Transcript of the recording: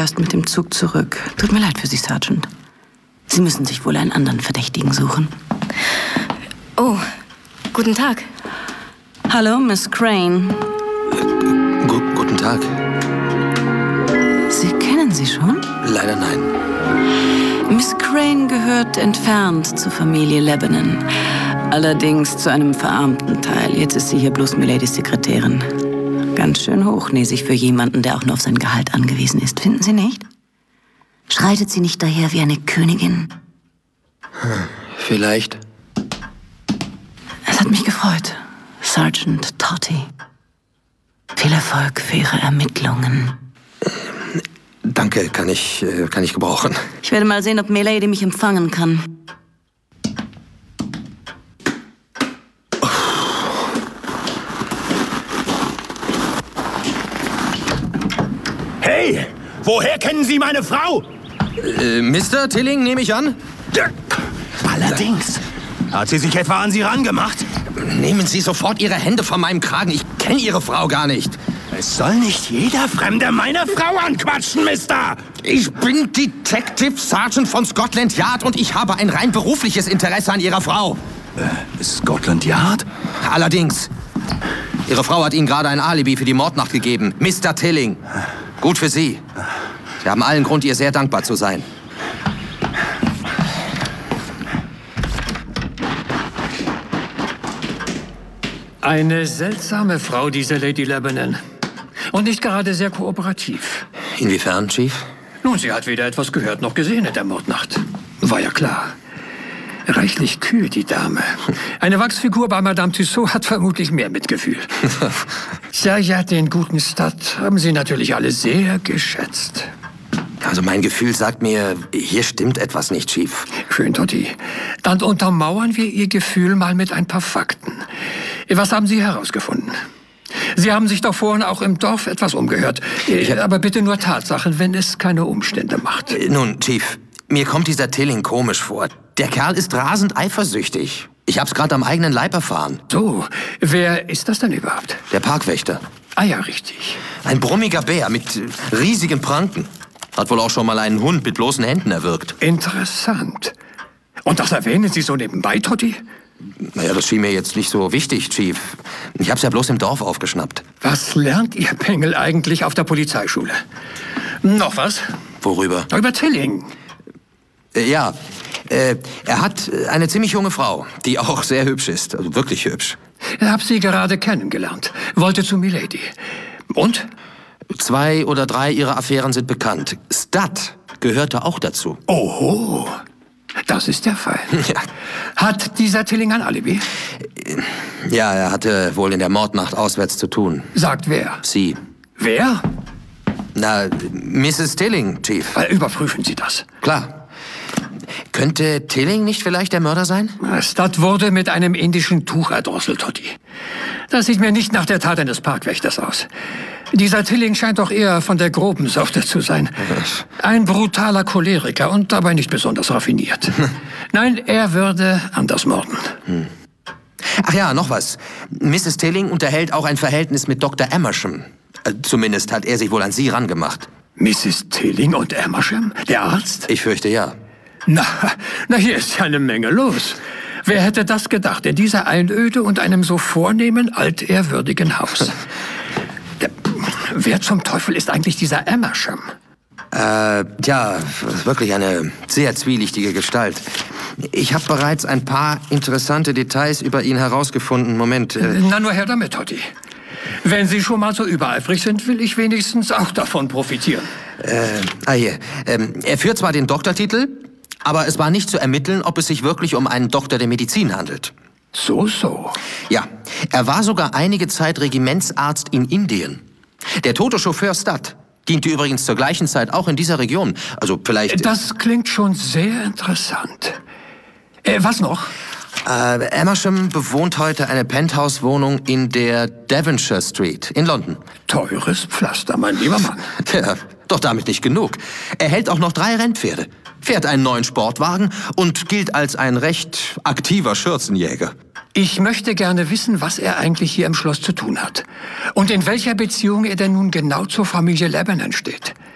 erst mit dem Zug zurück. Tut mir leid für Sie, Sergeant. Sie müssen sich wohl einen anderen Verdächtigen suchen. Oh, guten Tag. Hallo, Miss Crane. Guten Tag. Sie kennen sie schon? Leider nein. Miss Crane gehört entfernt zur Familie Lebanon. Allerdings zu einem verarmten Teil. Jetzt ist sie hier bloß Miladies Sekretärin. Ganz schön hochnäsig für jemanden, der auch nur auf sein Gehalt angewiesen ist. Finden Sie nicht? Schreitet sie nicht daher wie eine Königin? Vielleicht. Es hat mich gefreut, Sergeant Totty. Viel Erfolg für Ihre Ermittlungen. Danke, kann ich gebrauchen. Ich werde mal sehen, ob Milady mich empfangen kann. Hey, woher kennen Sie meine Frau? Mr. Tilling, nehme ich an? Allerdings. Hat sie sich etwa an Sie rangemacht? Nehmen Sie sofort Ihre Hände von meinem Kragen. Ich kenne Ihre Frau gar nicht. Es soll nicht jeder Fremde meine Frau anquatschen, Mister! Ich bin Detective Sergeant von Scotland Yard und ich habe ein rein berufliches Interesse an Ihrer Frau. Scotland Yard? Allerdings. Ihre Frau hat Ihnen gerade ein Alibi für die Mordnacht gegeben. Mr. Tilling. Gut für Sie. Sie haben allen Grund, ihr sehr dankbar zu sein. Eine seltsame Frau, diese Lady Lebanon. Und nicht gerade sehr kooperativ. Inwiefern, Chief? Nun, sie hat weder etwas gehört noch gesehen in der Mordnacht. War ja klar. Reichlich kühl, die Dame. Eine Wachsfigur bei Madame Tussaud hat vermutlich mehr Mitgefühl. Ja, den guten Stud haben Sie natürlich alle sehr geschätzt. Also mein Gefühl sagt mir, hier stimmt etwas nicht, Chief. Schön, Totty. Dann untermauern wir Ihr Gefühl mal mit ein paar Fakten. Was haben Sie herausgefunden? Sie haben sich doch vorhin auch im Dorf etwas umgehört. Aber bitte nur Tatsachen, wenn es keine Umstände macht. Nun, Chief, mir kommt dieser Tilling komisch vor. Der Kerl ist rasend eifersüchtig. Ich hab's gerade am eigenen Leib erfahren. So, wer ist das denn überhaupt? Der Parkwächter. Ah ja, richtig. Ein brummiger Bär mit riesigen Pranken. Hat wohl auch schon mal einen Hund mit bloßen Händen erwürgt. Interessant. Und das erwähnen Sie so nebenbei, Totty? Naja, das schien mir jetzt nicht so wichtig, Chief. Ich hab's ja bloß im Dorf aufgeschnappt. Was lernt Ihr Bengel eigentlich auf der Polizeischule? Noch was? Worüber? Über Tilling. Ja, er hat eine ziemlich junge Frau, die auch sehr hübsch ist. Also wirklich hübsch. Ich hab sie gerade kennengelernt. Wollte zu Milady. Und? 2 oder 3 ihrer Affären sind bekannt. Stud gehörte auch dazu. Oho, das ist der Fall. Ja. Hat dieser Tilling ein Alibi? Ja, er hatte wohl in der Mordnacht auswärts zu tun. Sagt wer? Sie. Wer? Na, Mrs. Tilling, Chief. Überprüfen Sie das. Klar. Könnte Tilling nicht vielleicht der Mörder sein? Stud wurde mit einem indischen Tuch erdrosselt, Totty. Das sieht mir nicht nach der Tat eines Parkwächters aus. Dieser Tilling scheint doch eher von der groben Sorte zu sein. Ein brutaler Choleriker und dabei nicht besonders raffiniert. Nein, er würde anders morden. Ach ja, noch was. Mrs. Tilling unterhält auch ein Verhältnis mit Dr. Amersham. Zumindest hat er sich wohl an sie rangemacht. Mrs. Tilling und Amersham? Der Arzt? Ich fürchte ja. Na, hier ist ja eine Menge los. Wer hätte das gedacht, in dieser Einöde und einem so vornehmen, altehrwürdigen Haus? Wer zum Teufel ist eigentlich dieser Amersham? Ja, wirklich eine sehr zwielichtige Gestalt. Ich habe bereits ein paar interessante Details über ihn herausgefunden. Moment. Na, nur her damit, Totty. Wenn Sie schon mal so übereifrig sind, will ich wenigstens auch davon profitieren. Hier. Er führt zwar den Doktortitel, aber es war nicht zu ermitteln, ob es sich wirklich um einen Doktor der Medizin handelt. So. Ja, er war sogar einige Zeit Regimentsarzt in Indien. Der tote Chauffeur Stud diente übrigens zur gleichen Zeit auch in dieser Region. Also vielleicht... Das klingt schon sehr interessant. Was noch? Amersham bewohnt heute eine Penthouse-Wohnung in der Devonshire Street in London. Teures Pflaster, mein lieber Mann. Tja, doch damit nicht genug. Er hält auch noch 3 Rennpferde, fährt einen neuen Sportwagen und gilt als ein recht aktiver Schürzenjäger. Ich möchte gerne wissen, was er eigentlich hier im Schloss zu tun hat. Und in welcher Beziehung er denn nun genau zur Familie Lebanon steht.